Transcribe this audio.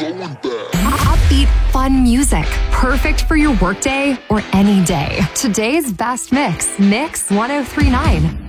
Upbeat, fun music. Perfect for your workday or any day. Today's best mix. Mix 1039.